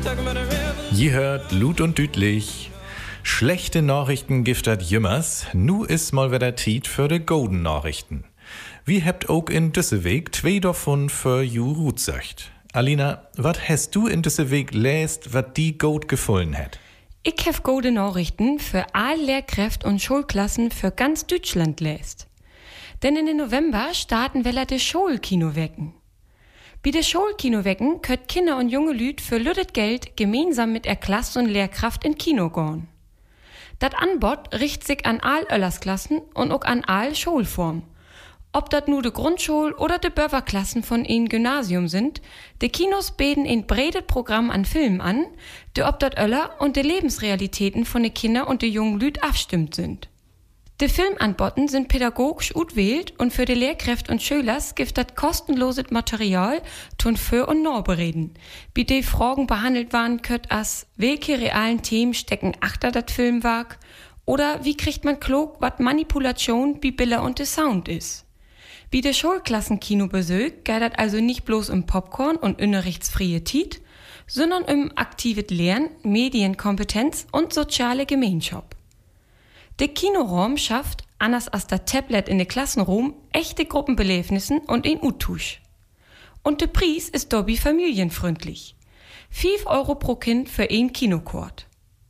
Je hört Lut und Dütlich. Schlechte Nachrichten giftet jümmers. Nu is mal wieder Tiet für de golden Nachrichten. Wie hebt ook in düsse Weg 2 davon für ju rutsöcht. Alina, wat hast du in düsse Weg läst, wat die gut gefallen hat? Ich hab gute Nachrichten für alle Lehrkräfte und Schulklassen für ganz Deutschland läst. Denn in den November starten wir de Schulkinowecken. Bei de Schulkinowecken könnt Kinder und junge Lüd für lüttet Geld gemeinsam mit der Klasse und Lehrkraft in Kino gehen. Dat Anbot richtet sich an all Öllersklassen und auch an all Schulformen. Ob dat nu de Grundschul- oder de Börverklassen von ein Gymnasium sind, de Kinos bieten ein breites Programm an Filmen an, de ob dat Öller und de Lebensrealitäten von de Kinder und de jungen Lüd abstimmt sind. De Filmanboten sind pädagogisch utwählt und für de Lehrkräfte und Schülers gibt dat kostenloses Material tun für und norbereden, wie de Fragen behandelt waren könnt as welche realen Themen stecken achter dat Filmwerk oder wie kriegt man klug, wat Manipulation wie Bilder und de Sound is. Wie de Schulklassenkino besögt, geht dat also nicht bloß um Popcorn und unterrichtsfreie Tiet, sondern um aktives Lernen, Medienkompetenz und soziale Gemeinschaft. Der Kinoraum schafft, anders als der Tablet in der Klassenraum, echte Gruppenbelebnissen und ein Utusch. Und der Preis ist dobby familienfreundlich. 5 Euro pro Kind für ein Kinokort.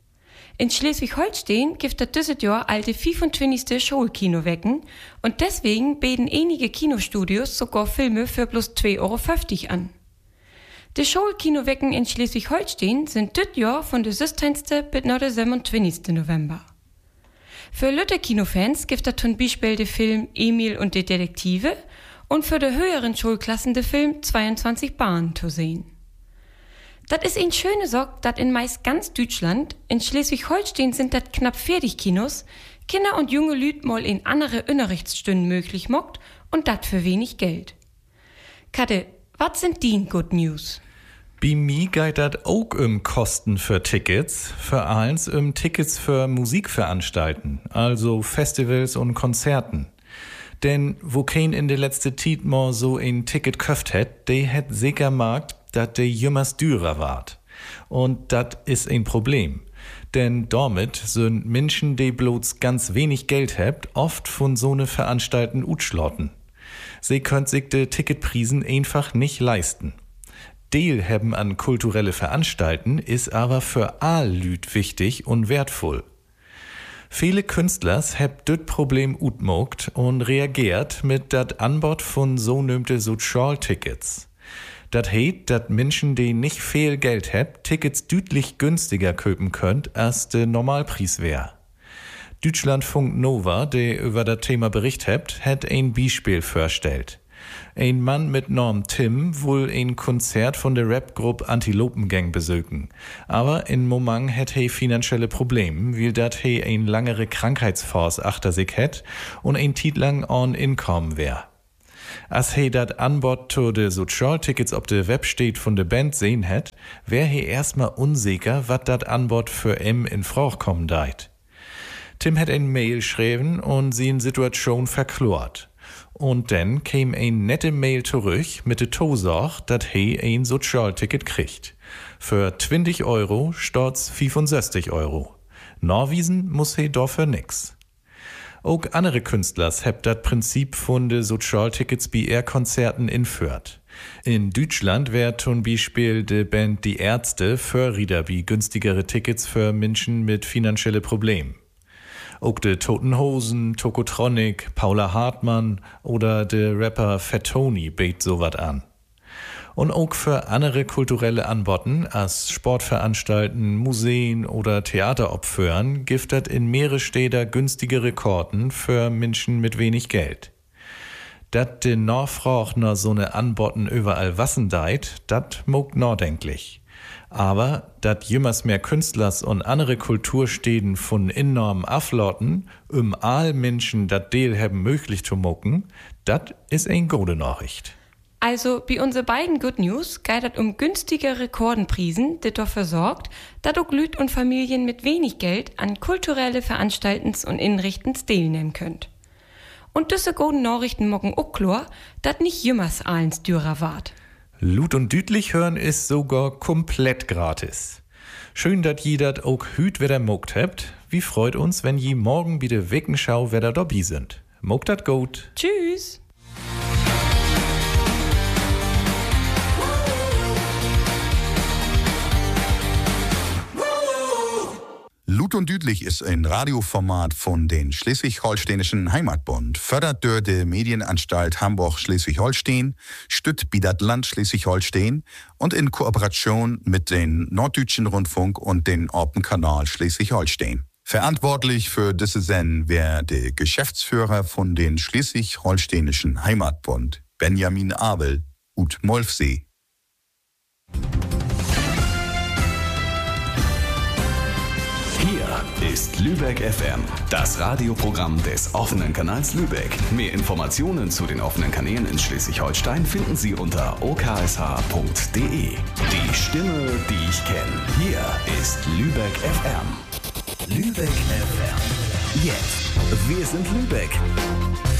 In Schleswig-Holstein gibt es dieses Jahr alte 25. Schulkinowecken und deswegen bieten einige Kinostudios sogar Filme für bloß 2,50 Euro an. Die Schulkinowecken in Schleswig-Holstein sind dieses Jahr von der 16. bis nach der 27. November. Für Lütte-Kinofans gibt es zum Beispiel den Film Emil und die Detektive und für die höheren Schulklassen den Film 22 Bahnen zu sehen. Das ist ein schöne Sorg, dat in meist ganz Deutschland, in Schleswig-Holstein sind dat knapp 40 Kinos, Kinder und junge Lüd mal in andere Unterrichtsstunden möglich mockt und dat für wenig Geld. Kathe, wat sind die Good News? Bei mir geht dat auch Kosten für Tickets, vor allem Tickets für Musikveranstalten, also Festivals und Konzerten. Denn wo kein in der letzte Zeit mal so ein Ticket köft hat, der hat sicher markt, dat de jümmers dürer ward. Und dat is ein Problem. Denn damit sind Menschen, die bloß ganz wenig Geld habt, oft von so ne Veranstalten utschlotten. Sie könnt sich de Ticketprisen einfach nicht leisten. Deel haben an kulturelle Veranstalten is aber für all Lüd wichtig und wertvoll. Viele Künstlers habt das Problem utmogt und reagiert mit dat Anbot von so nömte Sozialtickets. Dat heit, dat Menschen, die nicht viel Geld habt, Tickets deutlich günstiger köpen könnt, als de Normalpreis wär. Deutschlandfunk Nova, der über das Thema Bericht habt, hat ein Beispiel vorstellt. Ein Mann mit Namen Tim wohl ein Konzert von der Rapgruppe Antilopengang besöken. Aber in Momang hat he finanzielle Probleme, weil dat he ein langere Krankheitsforce achter sich hat und ein titlang on Income wär. Als he dat Anbot zu de Sozialtickets op de Web steht von de Band sehen hat, wär he erstmal unsicher, wat dat Anbot für in Frauch kommen deit. Tim hat ein Mail schreiben und sie in Situation verklort. Und dann käm ein nette Mail zurück mit de Tosach, dat he ein Sozialticket kriegt. Für 20 Euro statt's 65 Euro. Norwiesen muss he dafür nix. Auch andere Künstlers habt das Prinzip von de Sozialtickets bei ihr Konzerten inführt. In Deutschland wär zum Beispiel de Band Die Ärzte Förrieder wie günstigere Tickets für Menschen mit finanzielle Problemen. Auch de Toten Hosen, Tokotronic, Paula Hartmann oder de Rapper Fat Tony bietet sowas an. Und auch für andere kulturelle Anboten, als Sportveranstalten, Museen oder Theateropführen, giftet in mehrere Städte günstigere Karten für Menschen mit wenig Geld. Dat de Nachfrage nach so ne Anboten überall wassen deit, dat mogt nachdenklich. Aber dat jümmers mehr Künstlers und andere Kulturstäden von enorm aflotten, all Menschen dat Deel haben möglich zu mucken, dat is ein gute Nachricht. Also, bei unseren beiden Good News geht es um günstige Rekordenprisen, die dafür sorgt, dass auch Lüd und Familien mit wenig Geld an kulturelle Veranstaltens und Inrichtens teilnehmen könnt. Und diese guten Nachrichten mogen auch klar, dass nicht jümmers allens dürer ward. Lut und Dütlich hören ist sogar komplett gratis. Schön, dass ihr dat auch hüt wieder mogt habt. Wie freut uns, wenn je morgen bei der Weckenschau wieder dabei sind. Mogt dat gut. Tschüss. Lut und Dütlich ist ein Radioformat von den Schleswig-Holsteinischen Heimatbund, fördert durch die Medienanstalt Hamburg-Schleswig-Holstein, stützt bei das Land Schleswig-Holstein und in Kooperation mit den Norddeutschen Rundfunk und den Open Kanal Schleswig-Holstein. Verantwortlich für diese Sendung wäre der Geschäftsführer von den Schleswig-Holsteinischen Heimatbund, Benjamin Abel, ut Molfsee. Hier ist Lübeck FM, das Radioprogramm des offenen Kanals Lübeck. Mehr Informationen zu den offenen Kanälen in Schleswig-Holstein finden Sie unter oksh.de. Die Stimme, die ich kenne. Hier ist Lübeck FM. Lübeck FM. Jetzt. Wir sind Lübeck.